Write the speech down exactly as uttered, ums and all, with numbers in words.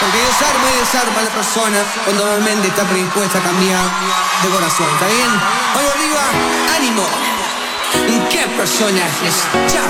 Porque desarma y desarma a la persona cuando normalmente está predispuesta a cambiar de corazón. ¿Está bien? Vamos arriba, ánimo. ¿Qué personajes? Chao.